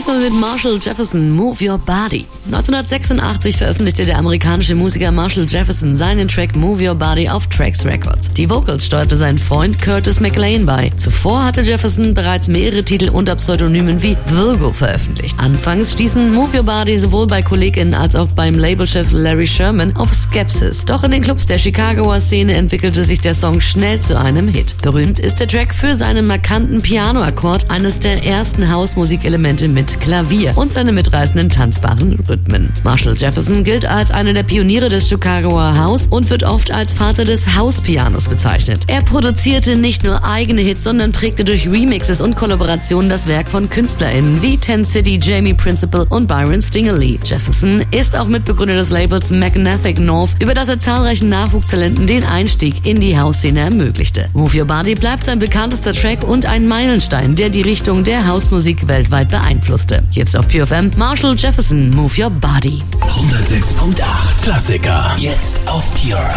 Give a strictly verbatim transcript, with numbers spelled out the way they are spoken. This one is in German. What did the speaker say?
Starten wir mit Marshall Jefferson, Move Your Body. neunzehnhundertsechsundachtzig veröffentlichte der amerikanische Musiker Marshall Jefferson seinen Track Move Your Body auf Trax Records. Die Vocals steuerte sein Freund Curtis McLean bei. Zuvor hatte Jefferson bereits mehrere Titel unter Pseudonymen wie Virgo veröffentlicht. Anfangs stießen Move Your Body sowohl bei KollegInnen als auch beim Labelchef Larry Sherman auf Skepsis. Doch in den Clubs der Chicagoer Szene entwickelte sich der Song schnell zu einem Hit. Berühmt ist der Track für seinen markanten Pianoakkord, eines der ersten Hausmusikelemente mit Klavier und seine mitreißenden tanzbaren Rhythmen. Marshall Jefferson gilt als einer der Pioniere des Chicagoer House und wird oft als Vater des House-Pianos bezeichnet. Er produzierte nicht nur eigene Hits, sondern prägte durch Remixes und Kollaborationen das Werk von KünstlerInnen wie Ten City, Jamie Principle und Byron Stingley. Jefferson ist auch Mitbegründer des Labels Magnetic North, über das er zahlreichen Nachwuchstalenten den Einstieg in die House-Szene ermöglichte. Move Your Body bleibt sein bekanntester Track und ein Meilenstein, der die Richtung der Hausmusik weltweit beeinflusste. Jetzt auf Pure F M, Marshall Jefferson, Move Your Body. hundertsechs Komma acht Klassiker. Jetzt auf Pure.